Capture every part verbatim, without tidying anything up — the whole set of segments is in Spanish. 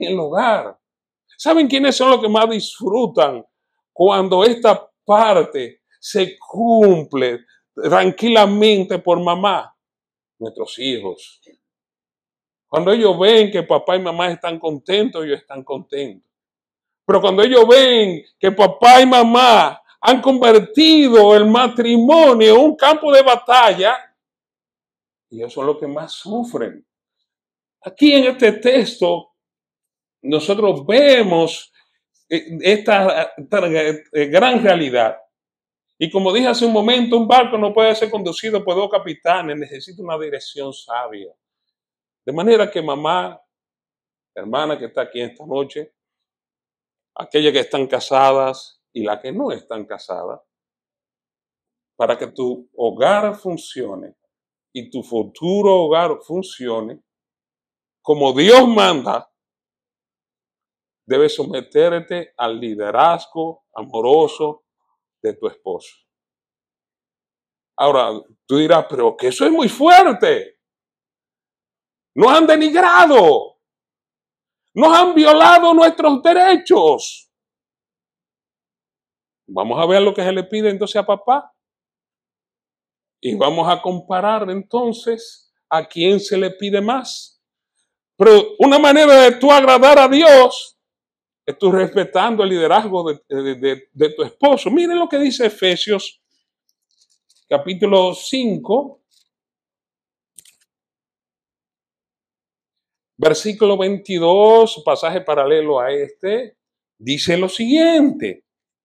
en el hogar. ¿Saben quiénes son los que más disfrutan cuando esta parte se cumple tranquilamente por mamá? Nuestros hijos. Cuando ellos ven que papá y mamá están contentos, ellos están contentos. Pero cuando ellos ven que papá y mamá han convertido el matrimonio en un campo de batalla, ellos son los que más sufren. Aquí en este texto, nosotros vemos esta, esta gran realidad. Y como dije hace un momento, un barco no puede ser conducido por dos capitanes, necesita una dirección sabia. De manera que mamá, hermana que está aquí esta noche, aquellas que están casadas y las que no están casadas, para que tu hogar funcione y tu futuro hogar funcione, como Dios manda, debes someterte al liderazgo amoroso de tu esposo. Ahora, tú dirás, pero que eso es muy fuerte. Nos han denigrado. Nos han violado nuestros derechos. Vamos a ver lo que se le pide entonces a papá. Y vamos a comparar entonces a quién se le pide más. Pero una manera de tú agradar a Dios es tú respetando el liderazgo de, de, de, de tu esposo. Miren lo que dice Efesios capítulo cinco, versículo veintidós, pasaje paralelo a este, dice lo siguiente.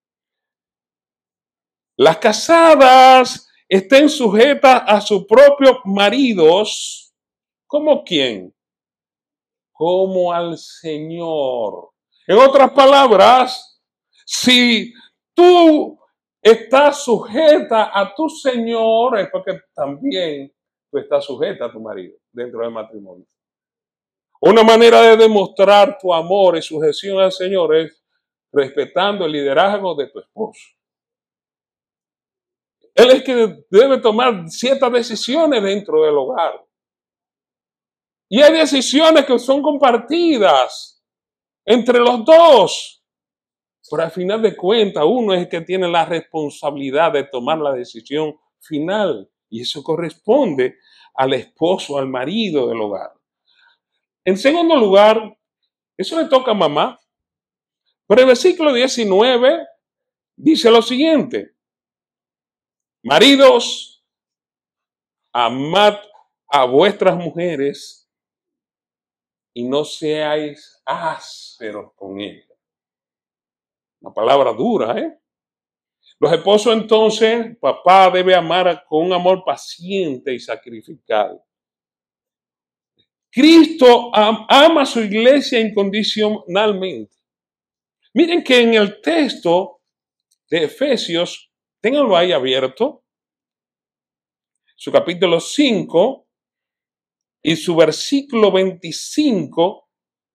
Las casadas estén sujetas a sus propios maridos. ¿Cómo quién? Como al Señor. En otras palabras, si tú estás sujeta a tu Señor, es porque también tú estás sujeta a tu marido dentro del matrimonio. Una manera de demostrar tu amor y sujeción al Señor es respetando el liderazgo de tu esposo. Él es que debe tomar ciertas decisiones dentro del hogar. Y hay decisiones que son compartidas entre los dos. Pero al final de cuentas, uno es el que tiene la responsabilidad de tomar la decisión final. Y eso corresponde al esposo, al marido del hogar. En segundo lugar, eso le toca a mamá. Pero el versículo diecinueve dice lo siguiente. Maridos, amad a vuestras mujeres y no seáis ásperos con ellas. Una palabra dura, ¿eh? Los esposos entonces, papá debe amar con un amor paciente y sacrificado. Cristo ama a su iglesia incondicionalmente. Miren que en el texto de Efesios, ténganlo ahí abierto, su capítulo cinco y su versículo veinticinco,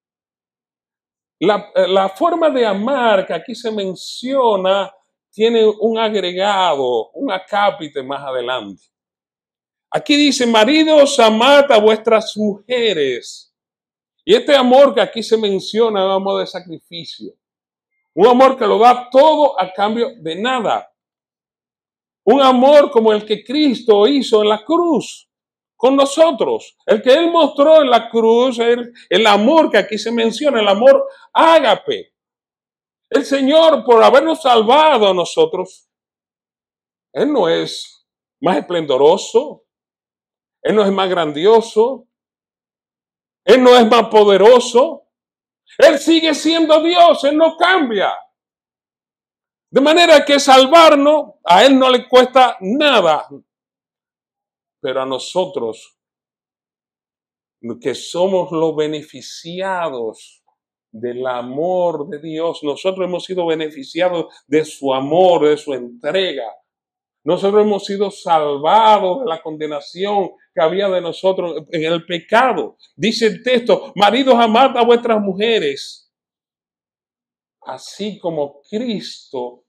la, la forma de amar que aquí se menciona tiene un agregado, un acápite más adelante. Aquí dice, maridos, amad a vuestras mujeres. Y este amor que aquí se menciona es un amor de sacrificio. Un amor que lo da todo a cambio de nada. Un amor como el que Cristo hizo en la cruz con nosotros. El que Él mostró en la cruz, el, el amor que aquí se menciona, el amor ágape. El Señor, por habernos salvado a nosotros, Él no es más esplendoroso, Él no es más grandioso, Él no es más poderoso. Él sigue siendo Dios, Él no cambia. De manera que salvarnos a Él no le cuesta nada. Pero a nosotros, que somos los beneficiados del amor de Dios, nosotros hemos sido beneficiados de su amor, de su entrega. Nosotros hemos sido salvados de la condenación que había de nosotros en el pecado. Dice el texto, maridos, amad a vuestras mujeres, así como Cristo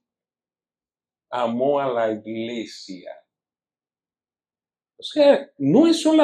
amó a la iglesia. O sea, no es solamente